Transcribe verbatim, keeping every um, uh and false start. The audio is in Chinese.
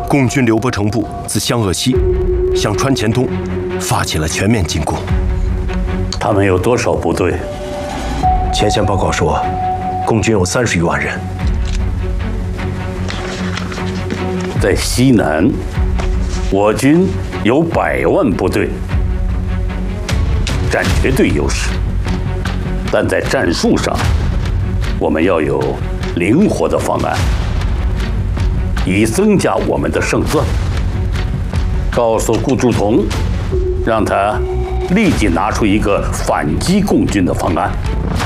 共军刘伯承部自湘鄂西向川黔东发起了全面进攻。 他们有多少部队？ 前线报告说，共军有三十余万人。 在西南，我军有百万部队，占绝对优势。但在战术上，我们要有灵活的方案，以增加我们的胜算。告诉顾祝同，让他立即拿出一个反击共军的方案。